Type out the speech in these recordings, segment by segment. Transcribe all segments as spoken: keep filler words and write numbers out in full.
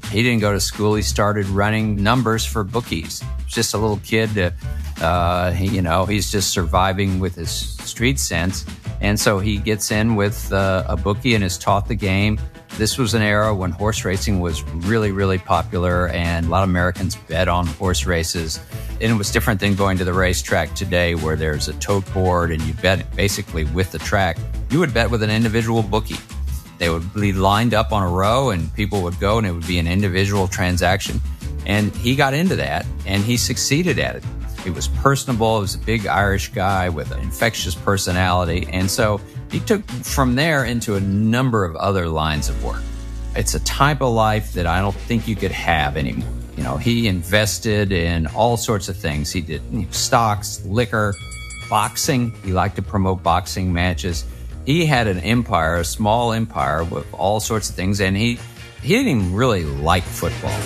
He didn't go to school. He started running numbers for bookies. Just a little kid. Uh, uh, he, you know, he's just surviving with his street sense. And so he gets in with uh, a bookie and is taught the game. This was an era when horse racing was really, really popular, and a lot of Americans bet on horse races. And it was different than going to the racetrack today, where there's a tote board and you bet basically with the track. You would bet with an individual bookie. They would be lined up on a row and people would go, and it would be an individual transaction. And he got into that and he succeeded at it. He was personable. He was a big Irish guy with an infectious personality. And so he took from there into a number of other lines of work. It's a type of life that I don't think you could have anymore. You know, he invested in all sorts of things. He did you know, stocks, liquor, boxing. He liked to promote boxing matches. He had an empire, a small empire with all sorts of things. And he, he didn't even really like football.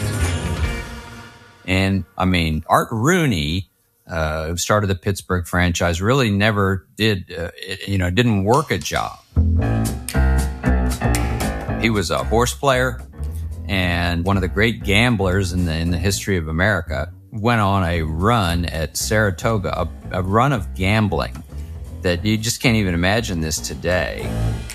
And I mean, Art Rooney, Uh, who started the Pittsburgh franchise, really never did, uh, it, you know, didn't work a job. He was a horse player and one of the great gamblers in the, in the history of America. Went on a run at Saratoga, a, a run of gambling that you just can't even imagine this today.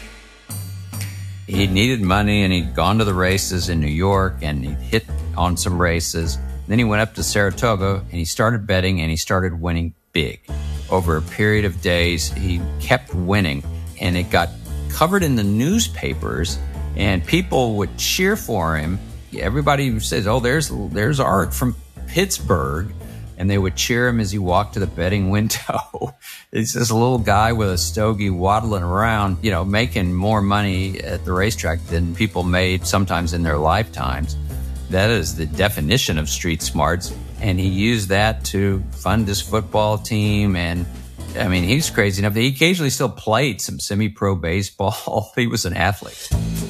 He needed money and he'd gone to the races in New York and he'd hit on some races. Then he went up to Saratoga and he started betting and he started winning big. Over a period of days, he kept winning and it got covered in the newspapers and people would cheer for him. Everybody says, oh, there's, there's Art from Pittsburgh. And they would cheer him as he walked to the betting window. He's this little guy with a stogie waddling around, you know, making more money at the racetrack than people made sometimes in their lifetimes. That is the definition of street smarts. And he used that to fund his football team. And I mean, he's crazy enough that he occasionally still played some semi-pro baseball. He was an athlete.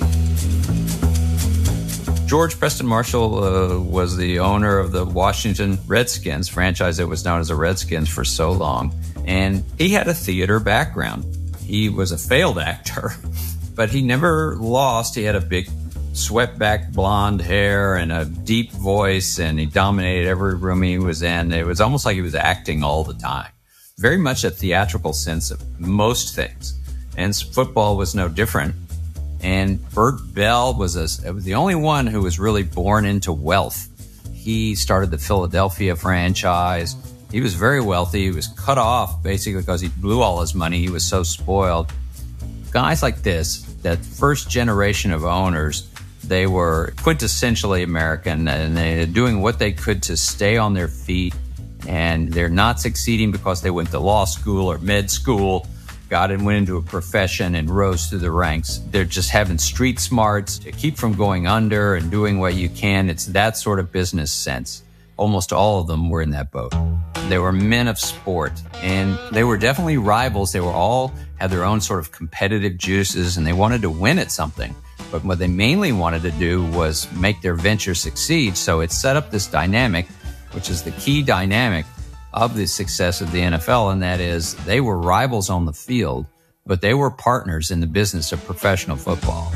George Preston Marshall uh, was the owner of the Washington Redskins franchise that was known as the Redskins for so long. And he had a theater background. He was a failed actor, but he never lost. He had a big swept back blonde hair and a deep voice, and he dominated every room he was in. It was almost like he was acting all the time. Very much a theatrical sense of most things. And football was no different. And Bert Bell was, a, was the only one who was really born into wealth. He started the Philadelphia franchise. He was very wealthy. He was cut off basically because he blew all his money. He was so spoiled. Guys like this, that first generation of owners, they were quintessentially American, and they're doing what they could to stay on their feet. And they're not succeeding because they went to law school or med school, got and went into a profession and rose through the ranks. They're just having street smarts to keep from going under and doing what you can. It's that sort of business sense. Almost all of them were in that boat. They were men of sport, and they were definitely rivals. They were all had their own sort of competitive juices, and they wanted to win at something. But what they mainly wanted to do was make their venture succeed. So it set up this dynamic, which is the key dynamic of the success of the N F L, and that is they were rivals on the field, but they were partners in the business of professional football.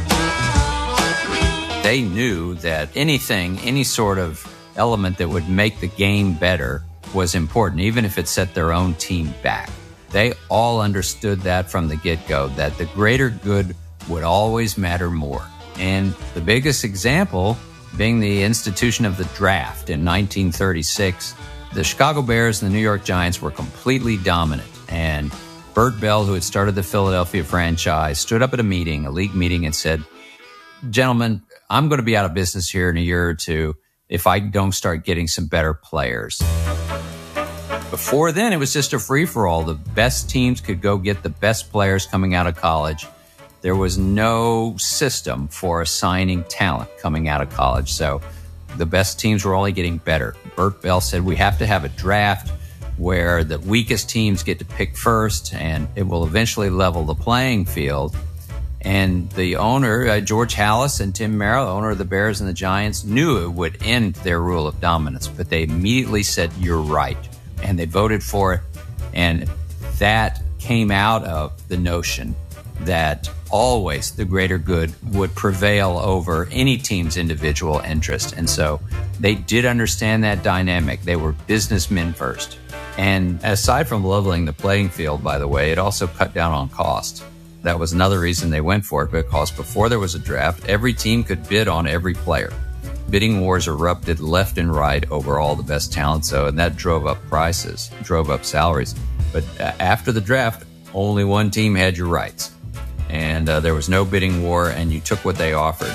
They knew that anything, any sort of element that would make the game better was important, even if it set their own team back. They all understood that from the get-go, that the greater good would always matter more. And the biggest example being the institution of the draft in nineteen thirty-six. The Chicago Bears and the New York Giants were completely dominant. And Bert Bell, who had started the Philadelphia franchise, stood up at a meeting, a league meeting, and said, gentlemen, I'm going to be out of business here in a year or two if I don't start getting some better players. Before then, it was just a free-for-all. The best teams could go get the best players coming out of college. There was no system for assigning talent coming out of college. So the best teams were only getting better. Bert Bell said we have to have a draft where the weakest teams get to pick first, and it will eventually level the playing field. And the owner, uh, George Halas and Tim Merrill, owner of the Bears and the Giants, knew it would end their rule of dominance, but they immediately said, you're right. And they voted for it. And that came out of the notion that always the greater good would prevail over any team's individual interest. And so they did understand that dynamic. They were businessmen first. And aside from leveling the playing field, by the way, it also cut down on cost. That was another reason they went for it, because before there was a draft, every team could bid on every player. Bidding wars erupted left and right over all the best talent, so and that drove up prices, drove up salaries. But after the draft, only one team had your rights. And uh, there was no bidding war, and you took what they offered.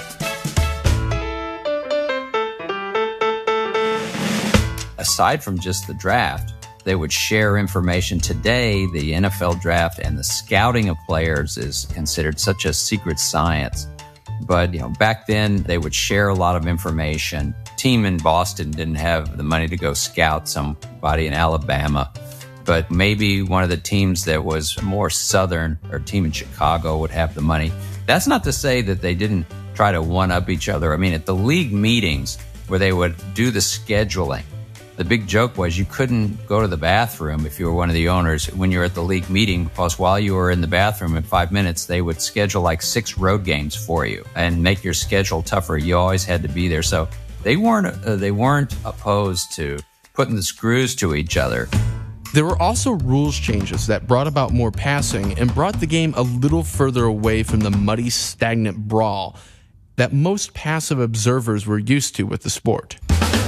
Aside from just the draft, they would share information. Today, the N F L draft and the scouting of players is considered such a secret science. But, you know, back then they would share a lot of information. Team in Boston didn't have the money to go scout somebody in Alabama, but maybe one of the teams that was more southern, or team in Chicago, would have the money. That's not to say that they didn't try to one-up each other. I mean, at the league meetings where they would do the scheduling, the big joke was you couldn't go to the bathroom if you were one of the owners when you were at the league meeting, because while you were in the bathroom in five minutes, they would schedule like six road games for you and make your schedule tougher. You always had to be there. So they weren't uh, they weren't opposed to putting the screws to each other. There were also rules changes that brought about more passing and brought the game a little further away from the muddy, stagnant brawl that most passive observers were used to with the sport.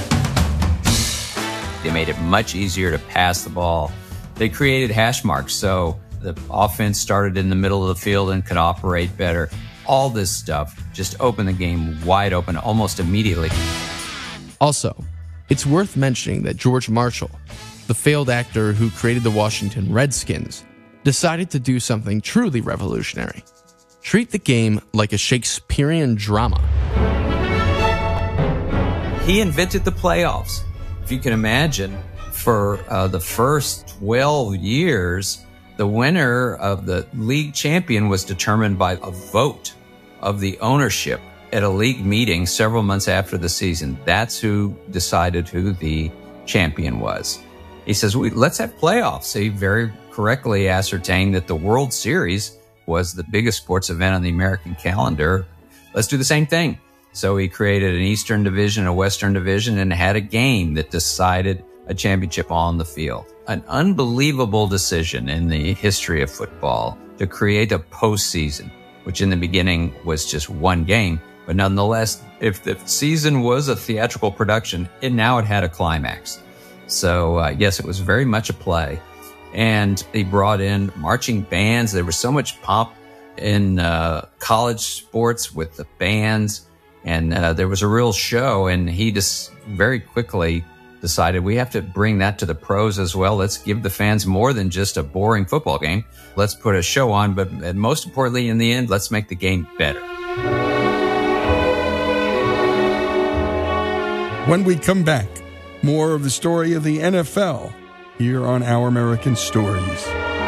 They made it much easier to pass the ball. They created hash marks, so the offense started in the middle of the field and could operate better. All this stuff just opened the game wide open almost immediately. Also, it's worth mentioning that George Marshall, the failed actor who created the Washington Redskins, decided to do something truly revolutionary. Treat the game like a Shakespearean drama. He invented the playoffs. If you can imagine, for uh, the first twelve years, the winner of the league champion was determined by a vote of the ownership at a league meeting several months after the season. That's who decided who the champion was. He says, we, let's have playoffs. He very correctly ascertained that the World Series was the biggest sports event on the American calendar. Let's do the same thing. So he created an Eastern Division, a Western Division, and had a game that decided a championship on the field. An unbelievable decision in the history of football to create a postseason, which in the beginning was just one game. But nonetheless, if the season was a theatrical production, it now it had a climax. So uh, yes, it was very much a play. And he brought in marching bands. There was so much pomp in uh, college sports with the bands. And uh, there was a real show, and he just very quickly decided we have to bring that to the pros as well. Let's give the fans more than just a boring football game. Let's put a show on, but most importantly, in the end, let's make the game better. When we come back, more of the story of the N F L here on Our American Stories.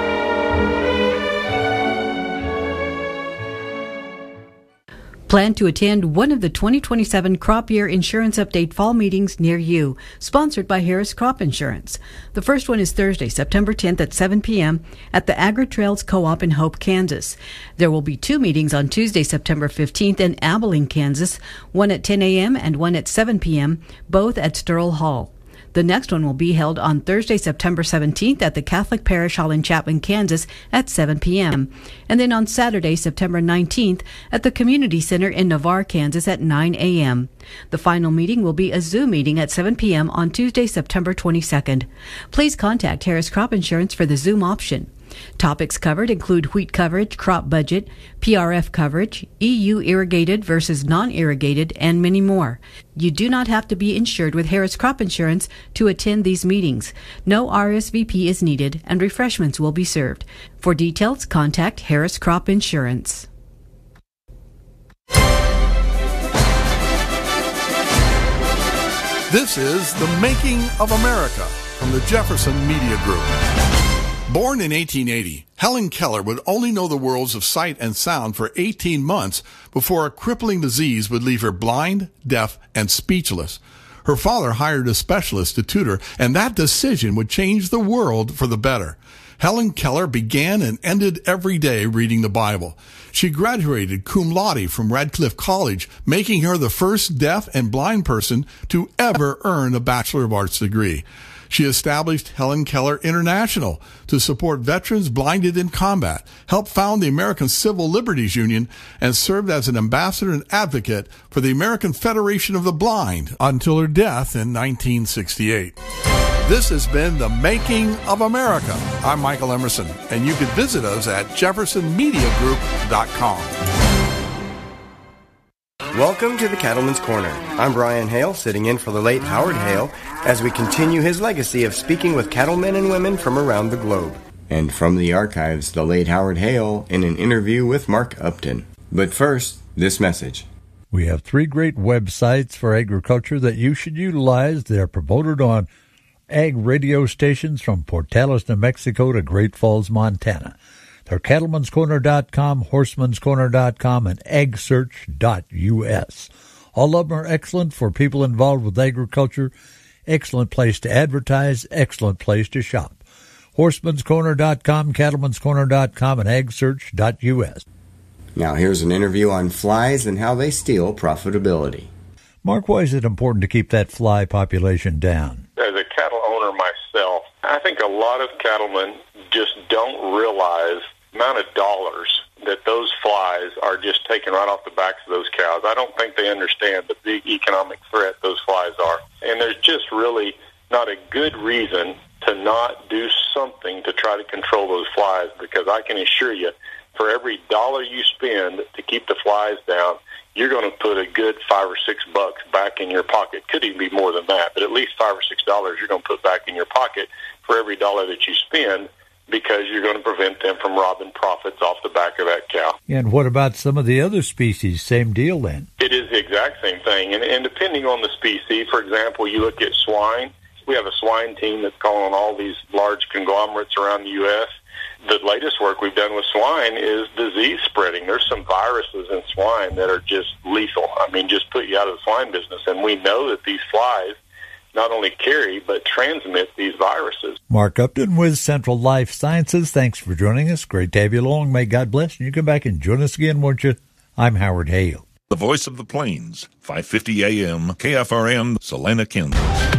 Plan to attend one of the twenty twenty-seven Crop Year Insurance Update fall meetings near you, sponsored by Harris Crop Insurance. The first one is Thursday, September tenth at seven p.m. at the Agri-Trails Co-op in Hope, Kansas. There will be two meetings on Tuesday, September fifteenth in Abilene, Kansas, one at ten a.m. and one at seven p.m., both at Sterl Hall. The next one will be held on Thursday, September seventeenth at the Catholic Parish Hall in Chapman, Kansas at seven p.m. And then on Saturday, September nineteenth at the Community Center in Navarre, Kansas at nine a.m. The final meeting will be a Zoom meeting at seven p.m. on Tuesday, September twenty-second. Please contact Harris Crop Insurance for the Zoom option. Topics covered include wheat coverage, crop budget, P R F coverage, E U irrigated versus non-irrigated, and many more. You do not have to be insured with Harris Crop Insurance to attend these meetings. No R S V P is needed, and refreshments will be served. For details, contact Harris Crop Insurance. This is The Making of America from the Jefferson Media Group. Born in eighteen eighty, Helen Keller would only know the worlds of sight and sound for eighteen months before a crippling disease would leave her blind, deaf, and speechless. Her father hired a specialist to tutor, and that decision would change the world for the better. Helen Keller began and ended every day reading the Bible. She graduated cum laude from Radcliffe College, making her the first deaf and blind person to ever earn a Bachelor of Arts degree. She established Helen Keller International to support veterans blinded in combat, helped found the American Civil Liberties Union, and served as an ambassador and advocate for the American Federation of the Blind until her death in nineteen sixty-eight. This has been The Making of America. I'm Michael Emerson, and you can visit us at jefferson media group dot com. Welcome to the Cattleman's Corner. I'm Brian Hale, sitting in for the late Howard Hale, as we continue his legacy of speaking with cattlemen and women from around the globe. And from the archives, the late Howard Hale in an interview with Mark Upton. But first, this message. We have three great websites for agriculture that you should utilize. They're promoted on ag radio stations from Portales, New Mexico to Great Falls, Montana. They're cattleman's corner dot com, horseman's corner dot com, and ag search dot U S. All of them are excellent for people involved with agriculture. Excellent place to advertise, excellent place to shop. horseman's corner dot com, cattleman's corner dot com, and ag search dot U S. Now here's an interview on flies and how they steal profitability. Mark, why is it important to keep that fly population down? As a cattle owner myself, I think a lot of cattlemen just don't realize the amount of dollars that those flies are just taken right off the backs of those cows. I don't think they understand the big economic threat those flies are. And there's just really not a good reason to not do something to try to control those flies, because I can assure you, for every dollar you spend to keep the flies down, you're going to put a good five or six bucks back in your pocket. Could even be more than that, but at least five or six dollars you're going to put back in your pocket for every dollar that you spend, because you're going to prevent them from robbing profits off the back of that cow. And what about some of the other species? Same deal then? It is the exact same thing. And, and depending on the species, for example, you look at swine. We have a swine team that's calling on all these large conglomerates around the U S The latest work we've done with swine is disease spreading. There's some viruses in swine that are just lethal. I mean, just put you out of the swine business. And we know that these flies not only carry, but transmit these viruses. Mark Upton with Central Life Sciences. Thanks for joining us. Great to have you along. May God bless. And you come back and join us again, won't you? I'm Howard Hale. The Voice of the Plains, five fifty A M, K F R N, Salina, Kansas.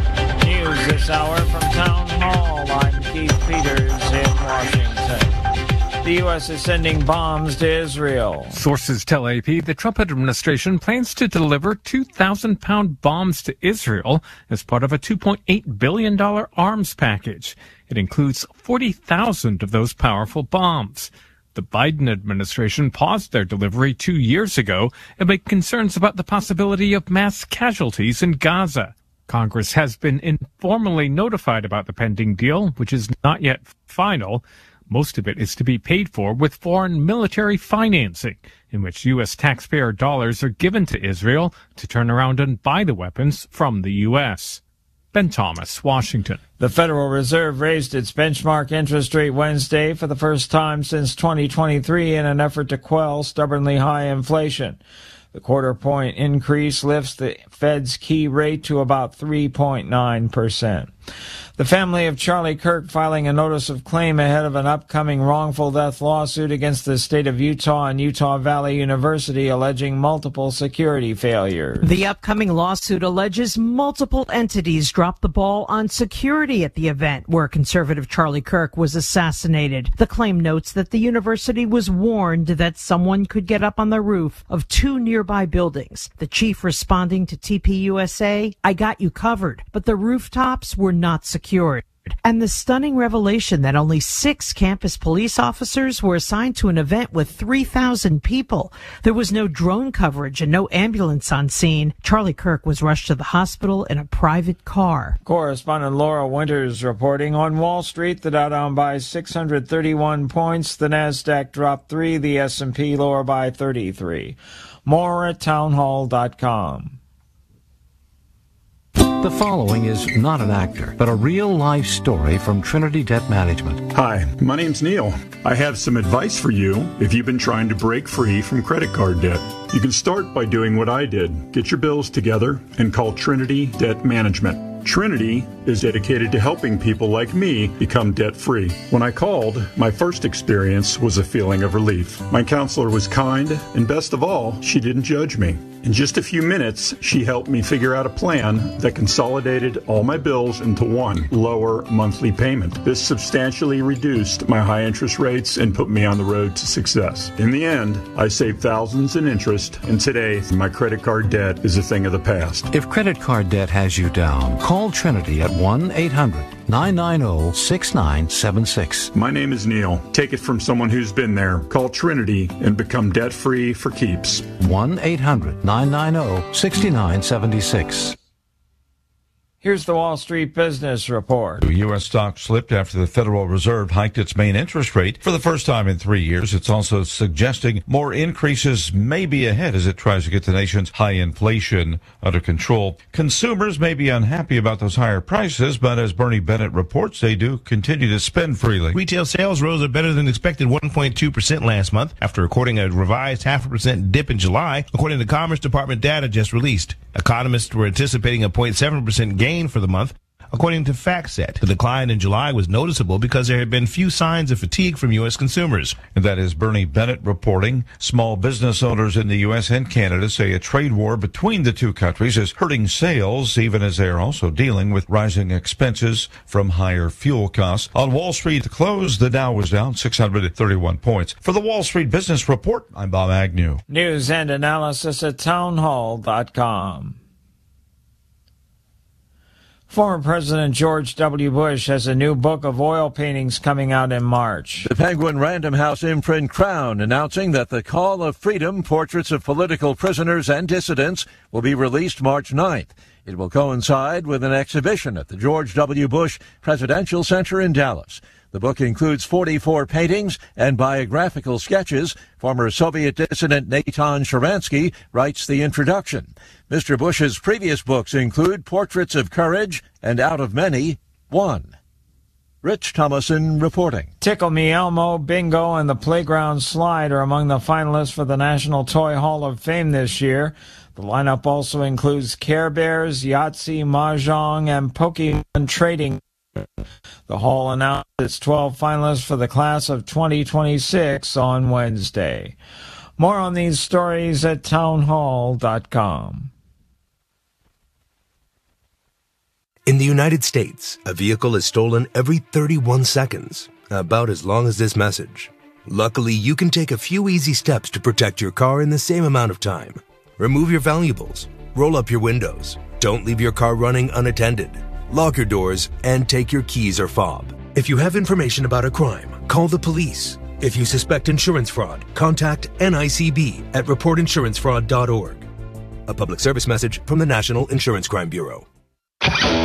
News this hour from Town Hall. I'm Keith Peters in Washington. The U S is sending bombs to Israel. Sources tell A P the Trump administration plans to deliver two thousand pound bombs to Israel as part of a two point eight billion dollars arms package. It includes forty thousand of those powerful bombs. The Biden administration paused their delivery two years ago amid concerns about the possibility of mass casualties in Gaza. Congress has been informally notified about the pending deal, which is not yet final. Most of it is to be paid for with foreign military financing, in which U S taxpayer dollars are given to Israel to turn around and buy the weapons from the U S. Ben Thomas, Washington. The Federal Reserve raised its benchmark interest rate Wednesday for the first time since twenty twenty-three in an effort to quell stubbornly high inflation. The quarter-point increase lifts the Fed's key rate to about three point nine percent. The family of Charlie Kirk filing a notice of claim ahead of an upcoming wrongful death lawsuit against the state of Utah and Utah Valley University alleging multiple security failures. The upcoming lawsuit alleges multiple entities dropped the ball on security at the event where conservative Charlie Kirk was assassinated. The claim notes that the university was warned that someone could get up on the roof of two nearby buildings. The chief responding to T P U S A, "I got you covered," but the rooftops were not secured. And the stunning revelation that only six campus police officers were assigned to an event with three thousand people. There was no drone coverage and no ambulance on scene. Charlie Kirk was rushed to the hospital in a private car. Correspondent Laura Winters reporting. On Wall Street, the Dow down by six hundred thirty-one points. The Nasdaq dropped three. The S and P lower by thirty-three. More at townhall dot com. The following is not an actor, but a real-life story from Trinity Debt Management. Hi, my name's Neil. I have some advice for you if you've been trying to break free from credit card debt. You can start by doing what I did. Get your bills together and call Trinity Debt Management. Trinity is dedicated to helping people like me become debt-free. When I called, my first experience was a feeling of relief. My counselor was kind, and best of all, she didn't judge me. In just a few minutes, she helped me figure out a plan that consolidated all my bills into one lower monthly payment. This substantially reduced my high interest rates and put me on the road to success. In the end, I saved thousands in interest, and today, my credit card debt is a thing of the past. If credit card debt has you down, call Trinity at one eight hundred nine nine zero six nine seven six. My name is Neil. Take it from someone who's been there. Call Trinity and become debt-free for keeps. one eight hundred nine nine zero six nine seven six. Here's the Wall Street Business Report. U S stock slipped after the Federal Reserve hiked its main interest rate for the first time in three years. It's also suggesting more increases may be ahead as it tries to get the nation's high inflation under control. Consumers may be unhappy about those higher prices, but as Bernie Bennett reports, they do continue to spend freely. Retail sales rose a better than expected one point two percent last month after recording a revised half a percent dip in July, according to Commerce Department data just released. Economists were anticipating a zero point seven percent gain for the month, according to FactSet. The decline in July was noticeable because there had been few signs of fatigue from U S consumers. And that is Bernie Bennett reporting. Small business owners in the U S and Canada say a trade war between the two countries is hurting sales, even as they are also dealing with rising expenses from higher fuel costs. On Wall Street, the close, the Dow was down six hundred thirty-one points. For the Wall Street Business Report, I'm Bob Agnew. News and analysis at townhall dot com. Former President George W. Bush has a new book of oil paintings coming out in March. The Penguin Random House imprint Crown announcing that The Call of Freedom, Portraits of Political Prisoners and Dissidents, will be released March ninth. It will coincide with an exhibition at the George W. Bush Presidential Center in Dallas. The book includes forty-four paintings and biographical sketches. Former Soviet dissident Natan Sharansky writes the introduction. Mister Bush's previous books include Portraits of Courage and Out of Many, One. Rich Thomason reporting. Tickle Me Elmo, Bingo, and the Playground Slide are among the finalists for the National Toy Hall of Fame this year. The lineup also includes Care Bears, Yahtzee, Mahjong, and Pokemon Trading. The Hall announced its twelve finalists for the class of twenty twenty-six on Wednesday. More on these stories at townhall dot com. In the United States, a vehicle is stolen every thirty-one seconds, about as long as this message. Luckily, you can take a few easy steps to protect your car in the same amount of time. Remove your valuables, roll up your windows, don't leave your car running unattended, lock your doors, and take your keys or fob. If you have information about a crime, call the police. If you suspect insurance fraud, contact N I C B at report insurance fraud dot org. A public service message from the National Insurance Crime Bureau.